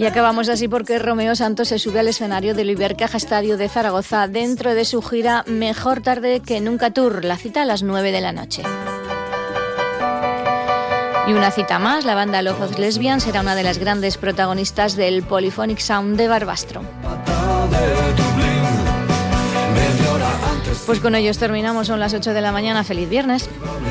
Y acabamos así porque Romeo Santos se sube al escenario del Ibercaja Estadio de Zaragoza dentro de su gira Mejor Tarde que Nunca Tour, la cita a las 9 de la noche. Y una cita más, la banda Love of Lesbian será una de las grandes protagonistas del Polyphonic Sound de Barbastro. Pues con ellos terminamos, son las 8 de la mañana. ¡Feliz viernes!